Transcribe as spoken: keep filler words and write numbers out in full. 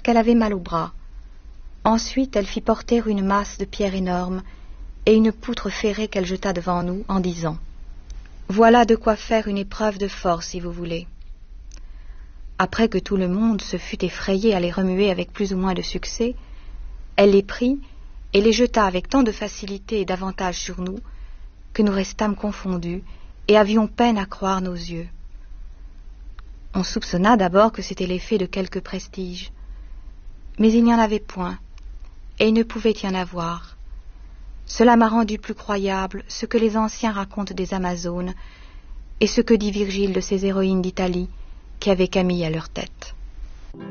qu'elle avait mal au bras. Ensuite, elle fit porter une masse de pierres énormes et une poutre ferrée qu'elle jeta devant nous en disant « Voilà de quoi faire une épreuve de force, si vous voulez. » Après que tout le monde se fut effrayé à les remuer avec plus ou moins de succès, elle les prit et les jeta avec tant de facilité et d'avantage sur nous que nous restâmes confondus et avions peine à croire nos yeux. On soupçonna d'abord que c'était l'effet de quelque prestige, mais il n'y en avait point, et il ne pouvait y en avoir. Cela m'a rendu plus croyable ce que les anciens racontent des Amazones et ce que dit Virgile de ces héroïnes d'Italie qui avaient Camille à leur tête.